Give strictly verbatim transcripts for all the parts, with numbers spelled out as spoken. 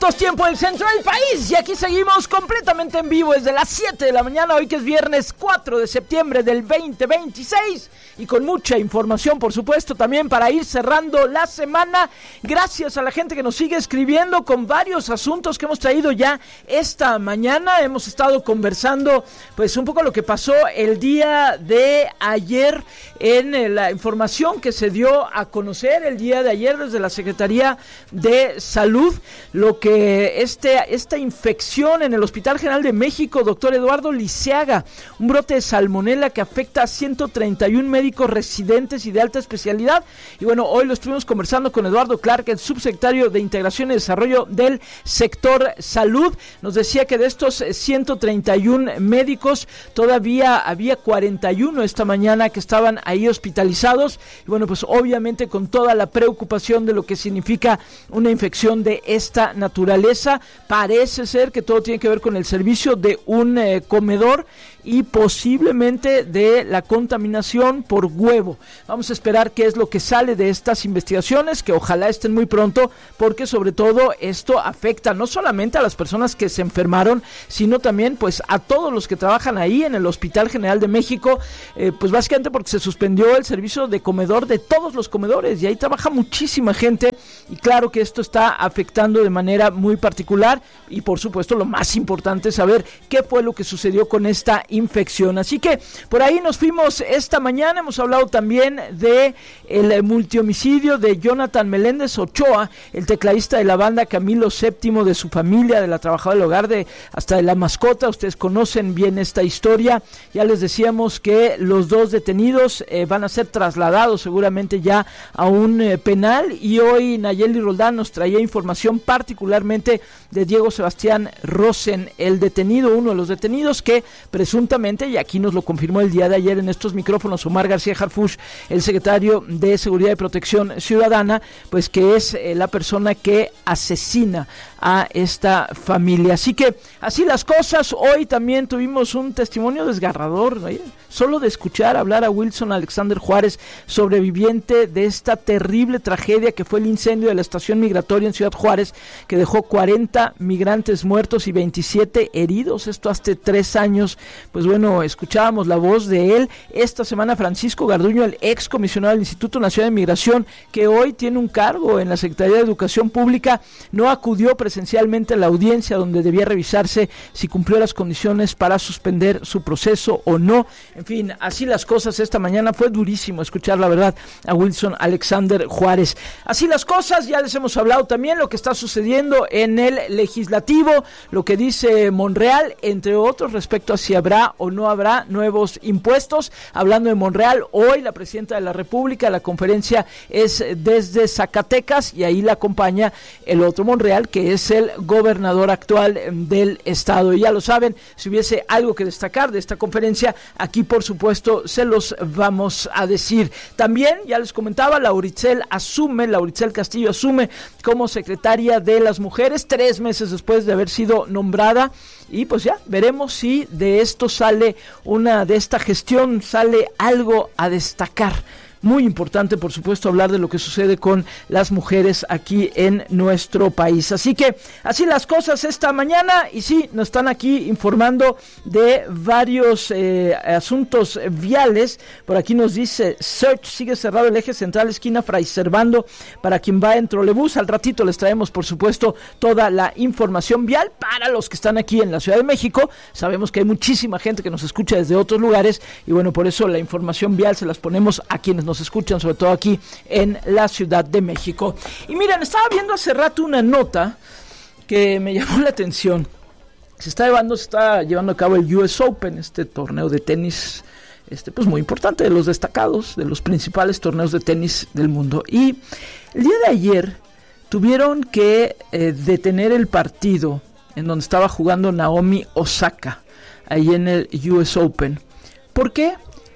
minutos, tiempo del centro del país. Y aquí seguimos completamente en vivo desde las siete de la mañana, hoy que es viernes cuatro de septiembre del veinte veintiséis. Y con mucha información, por supuesto, también para ir cerrando la semana. Gracias a la gente que nos sigue escribiendo con varios asuntos que hemos traído ya esta mañana. Hemos estado conversando, pues, un poco lo que pasó el día de ayer en la información que se dio a conocer el día de ayer desde la Secretaría de Salud, lo que este, esta infección en el Hospital General de México, doctor Eduardo Liceaga, un brote de salmonela que afecta a ciento treinta y uno médicos residentes y de alta especialidad. Y bueno, hoy lo estuvimos conversando con Eduardo Clark, el subsecretario de Integración y Desarrollo del sector salud. Nos decía que de estos ciento treinta y uno médicos, todavía había cuarenta y uno esta mañana que estaban ahí hospitalizados. Y bueno, pues obviamente con toda la preocupación de lo que significa una infección de esta naturaleza. Parece ser que todo tiene que ver con el servicio de un eh, comedor y posiblemente de la contaminación por huevo. Vamos a esperar qué es lo que sale de estas investigaciones, que ojalá estén muy pronto, porque sobre todo esto afecta no solamente a las personas que se enfermaron, sino también pues a todos los que trabajan ahí en el Hospital General de México, eh, pues básicamente porque se suspendió el servicio de comedor de todos los comedores y ahí trabaja muchísima gente y claro que esto está afectando de manera muy particular y por supuesto lo más importante es saber qué fue lo que sucedió con esta infección. Así que por ahí nos fuimos esta mañana. Hemos hablado también de el multihomicidio de Jonathan Meléndez Ochoa, el tecladista de la banda Camilo séptimo, de su familia, de la trabajadora del hogar, de hasta de la mascota. Ustedes conocen bien esta historia. Ya les decíamos que los dos detenidos eh, van a ser trasladados seguramente ya a un eh, penal y hoy Nayeli Roldán nos traía información particularmente de Diego Sebastián Rosen, el detenido, uno de los detenidos que presuntamente, y aquí nos lo confirmó el día de ayer en estos micrófonos Omar García Harfuch, el secretario de Seguridad y Protección Ciudadana, pues que es eh, la persona que asesina a esta familia. Así que así las cosas. Hoy también tuvimos un testimonio desgarrador, ¿no? Solo de escuchar hablar a Wilson Alexander Juárez, sobreviviente de esta terrible tragedia que fue el incendio de la estación migratoria en Ciudad Juárez, que dejó cuarenta migrantes muertos y veintisiete heridos, esto hace tres años. Pues bueno, escuchábamos la voz de él. Esta semana Francisco Garduño, el ex comisionado del Instituto Nacional de Migración, que hoy tiene un cargo en la Secretaría de Educación Pública, no acudió presencialmente a la audiencia donde debía revisarse si cumplió las condiciones para suspender su proceso o no. En fin, así las cosas esta mañana. Fue durísimo escuchar la verdad a Wilson Alexander Juárez. Así las cosas, ya les hemos hablado también lo que está sucediendo en el legislativo, lo que dice Monreal, entre otros, respecto a si habrá o no habrá nuevos impuestos. Hablando de Monreal, hoy la presidenta de la República, la conferencia es desde Zacatecas y ahí la acompaña el otro Monreal, que es el gobernador actual del estado. Y ya lo saben, si hubiese algo que destacar de esta conferencia, aquí por supuesto se los vamos a decir. También, ya les comentaba, Lauricel asume, Lauricel Castillo asume como secretaria de las mujeres, tres meses después de haber sido nombrada. Y pues ya veremos si de esto sale una, de esta gestión sale algo a destacar. Muy importante, por supuesto, hablar de lo que sucede con las mujeres aquí en nuestro país. Así que, así las cosas esta mañana. Y sí, nos están aquí informando de varios eh, asuntos viales. Por aquí nos dice, Search sigue cerrado el eje central, esquina Fray Servando, para quien va en trolebús. Al ratito les traemos, por supuesto, toda la información vial para los que están aquí en la Ciudad de México. Sabemos que hay muchísima gente que nos escucha desde otros lugares. Y bueno, por eso la información vial se las ponemos a quienes nos nos escuchan, sobre todo aquí en la Ciudad de México. Y miren, estaba viendo hace rato una nota que me llamó la atención. Se está llevando, se está llevando a cabo el U S Open, este torneo de tenis, este pues muy importante, de los destacados, de los principales torneos de tenis del mundo. Y el día de ayer tuvieron que eh, detener el partido en donde estaba jugando Naomi Osaka, ahí en el U S Open. ¿Por qué?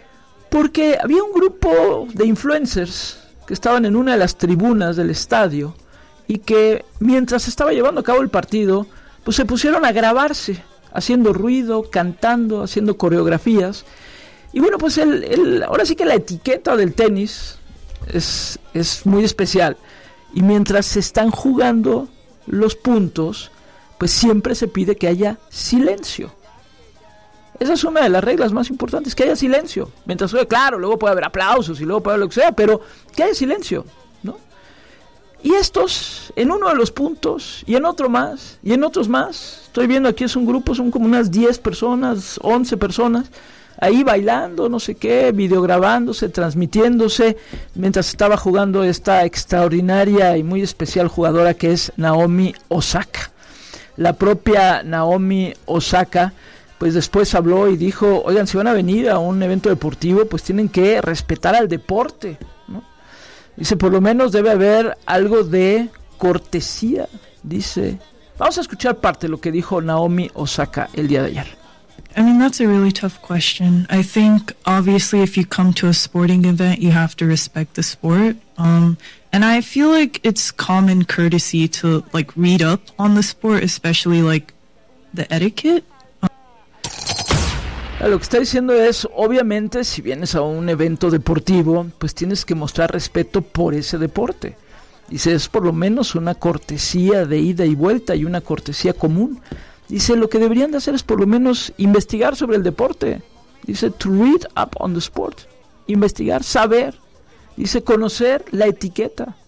Porque había un grupo de influencers que estaban en una de las tribunas del estadio y que mientras estaba llevando a cabo el partido, pues se pusieron a grabarse, haciendo ruido, cantando, haciendo coreografías. Y bueno, pues el, el, ahora sí que la etiqueta del tenis es, es muy especial. Y mientras se están jugando, los puntos, pues siempre se pide que haya silencio. Esa es una de las reglas más importantes, que haya silencio. Mientras, claro, luego puede haber aplausos y luego puede haber lo que sea, pero que haya silencio, ¿no? Y estos, en uno de los puntos, y en otro más, y en otros más, estoy viendo aquí es un grupo, son como unas diez personas, once personas, ahí bailando, no sé qué, videograbándose, transmitiéndose, mientras estaba jugando esta extraordinaria y muy especial jugadora que es Naomi Osaka. La propia Naomi Osaka, pues después habló y dijo, oigan, si van a venir a un evento deportivo, pues tienen que respetar al deporte, ¿no? Dice, por lo menos debe haber algo de cortesía, dice. Vamos a escuchar parte de lo que dijo Naomi Osaka el día de ayer. I mean, that's a really tough question. I think, obviously, if you come to a sporting event, you have to respect the sport. Um, and I feel like it's common courtesy to, like, read up on the sport, especially, like, the etiquette. Lo que está diciendo es, obviamente, si vienes a un evento deportivo, pues tienes que mostrar respeto por ese deporte. Dice, es por lo menos una cortesía de ida y vuelta y una cortesía común. Dice, lo que deberían de hacer es por lo menos investigar sobre el deporte. Dice, to read up on the sport. Investigar, saber. Dice, conocer la etiqueta.